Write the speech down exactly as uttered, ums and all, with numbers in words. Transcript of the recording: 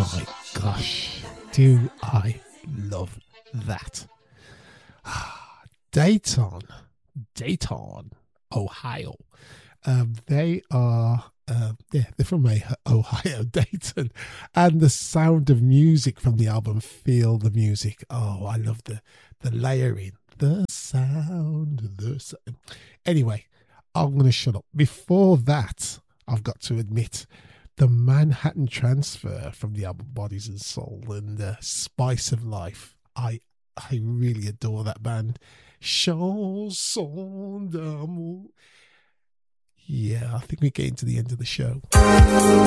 my gosh, do I love that. Dayton, Dayton, Ohio. Um, they are, uh, yeah, they're from Ohio, Dayton. And the sound of music from the album, Feel the Music. Oh, I love the, the layering. The sound, the sound. Anyway, I'm going to shut up. Before that, I've got to admit, the Manhattan Transfer from the album Bodies and Soul and uh, Spice of Life. I I really adore that band. Chanson d'amour. Yeah, I think we're getting to the end of the show.